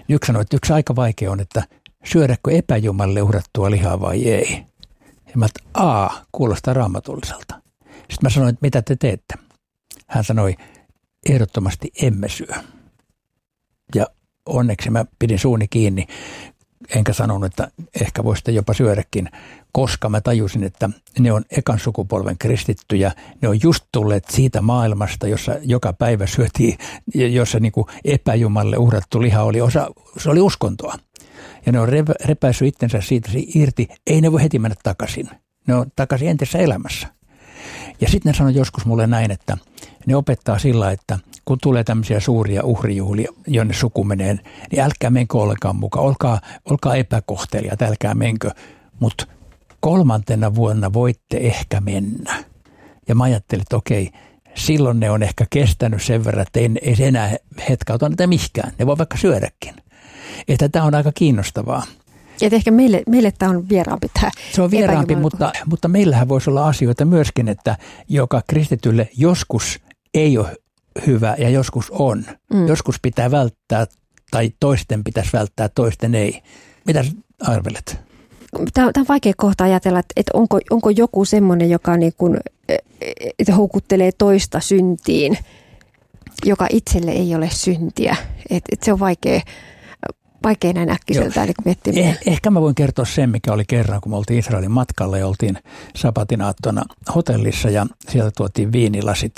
Yksi sanoi, että yksi aika vaikea on, että syödäkö epäjumalle uhrattua lihaa vai ei. Ja mä kuulostaa raamatulliselta. Sitten mä sanoin, että mitä te teette? Hän sanoi, ehdottomasti emme syö. Ja onneksi mä pidin suuni kiinni, enkä sanonut, että ehkä voisitte jopa syödäkin, koska mä tajusin, että ne on ekan sukupolven kristittyjä. Ne on just tulleet siitä maailmasta, jossa joka päivä syötiin, jossa niin kuin epäjumalle uhrattu liha oli se oli uskontoa. Ja ne on repäissyt itsensä siitä irti. Ei ne voi heti mennä takaisin. Ne on takaisin entisessä elämässä. Ja sitten ne sanoi joskus mulle näin, että ne opettaa sillä, että kun tulee tämmöisiä suuria uhrijuhlia, jonne suku menee, niin älkää menkö ollenkaan mukaan. Olkaa epäkohtelijat, älkää menkö. Mutta 3. vuonna voitte ehkä mennä. Ja mä ajattelin, että okei, silloin ne on ehkä kestänyt sen verran, että ei se enää hetkauta niitä mihinkään. Ne voi vaikka syödäkin. Että tämä on aika kiinnostavaa. Että ehkä meille tämä on vieraampi tämä. Se on vieraampi, mutta meillähän voisi olla asioita myöskin, että joka kristitylle joskus ei ole hyvä ja joskus on. Joskus pitää välttää tai toisten pitäisi välttää, toisten ei. Mitä arvelet? Tämä on vaikea kohta ajatella, että onko joku semmoinen, joka niin kuin, että houkuttelee toista syntiin, joka itselle ei ole syntiä. Että se on vaikea näin äkkiseltään niin miettimään. Ehkä mä voin kertoa sen, mikä oli kerran, kun me oltiin Israelin matkalla ja oltiin sabatinaattona hotellissa ja sieltä tuotiin viinilasit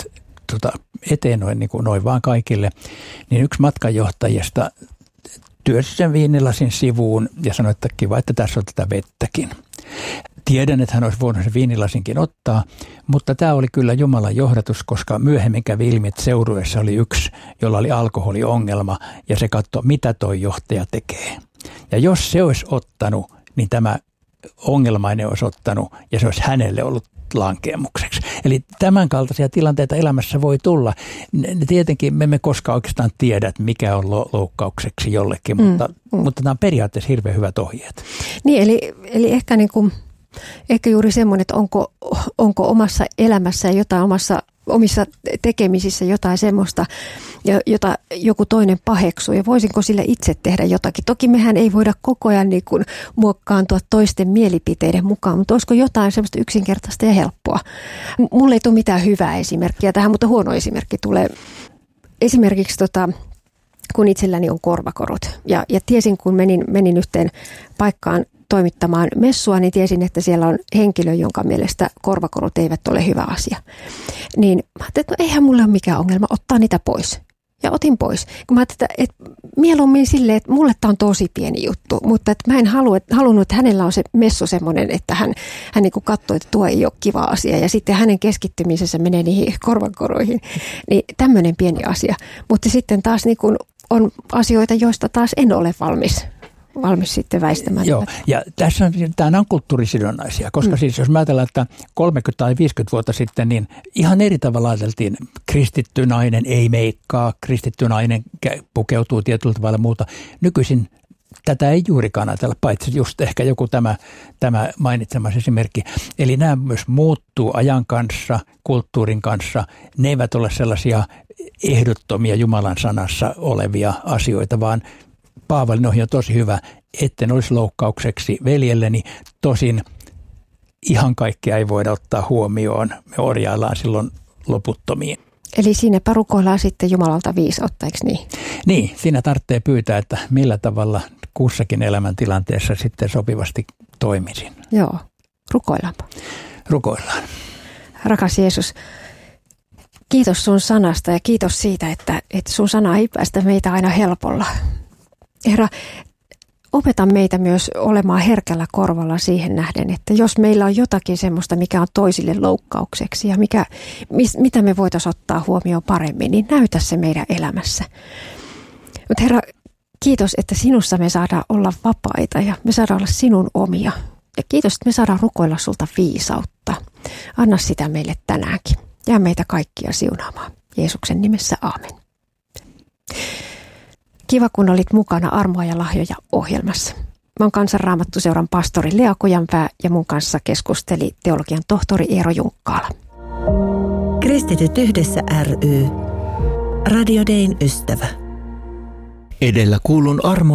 eteen noin vaan kaikille. Niin yksi matkanjohtajista työsi sen viinilasin sivuun ja sanoi, että kiva, että tässä on tätä vettäkin. Tiedän, että hän olisi voinut sen viinilasinkin ottaa, mutta tämä oli kyllä Jumalan johdatus, koska myöhemmin kävi ilmi, että seurueessa oli yksi, jolla oli alkoholiongelma ja se katsoi, mitä toi johtaja tekee. Ja jos se olisi ottanut, niin tämä ongelmainen olisi ottanut ja se olisi hänelle ollut lankeemukseksi. Eli tämän kaltaisia tilanteita elämässä voi tulla. Tietenkin me emme koskaan oikeastaan tiedä, että mikä on loukkaukseksi jollekin, mutta nämä on periaatteessa hirveän hyvät ohjeet. Niin, eli ehkä, niin kuin, ehkä juuri semmoinen, että onko omassa elämässä jotain omissa tekemisissä jotain semmoista, jota joku toinen paheksuu ja voisinko sille itse tehdä jotakin. Toki mehän ei voida koko ajan niin kuin muokkaantua toisten mielipiteiden mukaan, mutta olisiko jotain semmoista yksinkertaista ja helppoa. Mulle ei tule mitään hyvää esimerkkiä tähän, mutta huono esimerkki tulee. Esimerkiksi kun itselläni on korvakorut ja tiesin, kun menin yhteen paikkaan toimittamaan messua, niin tiesin, että siellä on henkilö, jonka mielestä korvakorut eivät ole hyvä asia. Niin mä ajattelin, että eihän mulle ole mikään ongelma ottaa niitä pois. Ja otin pois. Kun mä ajattelin, että mieluummin silleen, että mulle tämä on tosi pieni juttu, mutta että mä en halunnut, että hänellä on se messu semmoinen, että hän niin kuin katsoo, että tuo ei ole kiva asia. Ja sitten hänen keskittymisensä menee niihin korvakoruihin. Niin tämmöinen pieni asia. Mutta sitten taas niin kuin on asioita, joista taas en ole valmis sitten väistämään. Joo, ja tämä on kulttuurisidonnaisia, koska siis jos mä ajatellaan, että 30 tai 50 vuotta sitten, niin ihan eri tavalla ajateltiin, kristitty nainen ei meikkaa, kristitty nainen pukeutuu tietyllä tavalla muuta. Nykyisin tätä ei juurikaan ajatella, paitsi just ehkä joku tämä mainitsemasi esimerkki. Eli nämä myös muuttuu ajan kanssa, kulttuurin kanssa. Ne eivät ole sellaisia ehdottomia Jumalan sanassa olevia asioita, vaan Paavalin ohje on tosi hyvä, etten olisi loukkaukseksi veljelleni. Tosin ihan kaikkea ei voida ottaa huomioon. Me orjaillaan silloin loputtomiin. Eli siinäpä rukoillaan sitten Jumalalta viisautta, eikö niin? Niin, siinä tarvitsee pyytää, että millä tavalla kussakin elämäntilanteessa sitten sopivasti toimisin. Joo, rukoillaanpa. Rukoillaan. Rakas Jeesus, kiitos sun sanasta ja kiitos siitä, että sun sana ei päästä meitä aina helpolla. Herra, opeta meitä myös olemaan herkällä korvalla siihen nähden, että jos meillä on jotakin semmoista, mikä on toisille loukkaukseksi ja mitä me voitaisiin ottaa huomioon paremmin, niin näytä se meidän elämässä. Mutta Herra, kiitos, että sinussa me saadaan olla vapaita ja me saadaan olla sinun omia. Ja kiitos, että me saadaan rukoilla sulta viisautta. Anna sitä meille tänäänkin. Jää meitä kaikkia siunaamaan. Jeesuksen nimessä, aamen. Kiva, kun olit mukana Armoa ja lahjoja -ohjelmassa. Mä oon Kansanraamattuseuran pastori Lea Kojanpää ja mun kanssa keskusteli teologian tohtori Eero Junkkaala. Kristityt yhdessä ry. Radio Dayn ystävä. Edellä kuulun Armo